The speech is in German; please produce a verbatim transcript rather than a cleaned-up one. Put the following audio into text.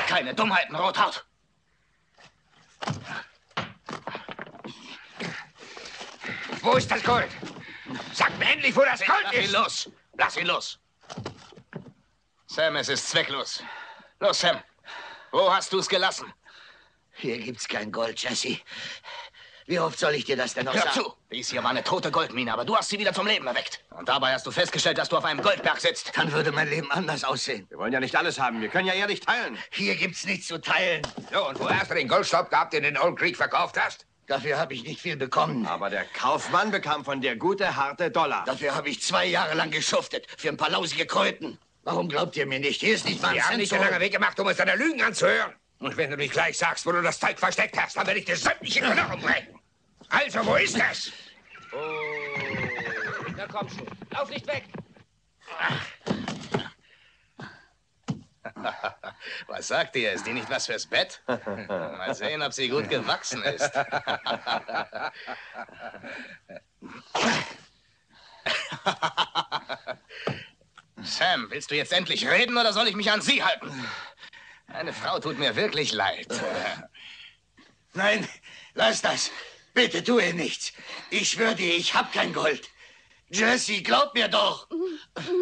keine Dummheiten, Rothaut. Wo ist das Gold? Sag mir endlich, wo das Gold Lass ist! ihn los! Lass ihn los! Sam, es ist zwecklos. Los, Sam. Wo hast du es gelassen? Hier gibt's kein Gold, Jesse. Wie oft soll ich dir das denn noch Hör sagen? zu! Dies hier war eine tote Goldmine, aber du hast sie wieder zum Leben erweckt. Und dabei hast du festgestellt, dass du auf einem Goldberg sitzt. Dann würde mein Leben anders aussehen. Wir wollen ja nicht alles haben. Wir können ja ehrlich teilen. Hier gibt's nichts zu teilen. So, und wo hast du den Goldstaub gehabt, den du in Old Creek verkauft hast? Dafür habe ich nicht viel bekommen. Aber der Kaufmann bekam von dir gute, harte Dollar. Dafür habe ich zwei Jahre lang geschuftet. Für ein paar lausige Kröten. Warum glaubt ihr mir nicht? Hier ist nicht mal ein Wir haben Cent nicht so- den langen Weg gemacht, um uns deine Lügen anzuhören. Und wenn du nicht gleich sagst, wo du das Zeug versteckt hast, dann werde ich dir sämtliche Knochen brechen. Also, wo ist es? Oh, na komm schon. Lauf nicht weg. Was sagt ihr? Ist die nicht was fürs Bett? Mal sehen, ob sie gut gewachsen ist. Sam, willst du jetzt endlich reden oder soll ich mich an sie halten? Eine Frau tut mir wirklich leid. Nein, lass das. Bitte tue nichts. Ich schwöre dir, ich hab kein Gold. Jesse, glaub mir doch.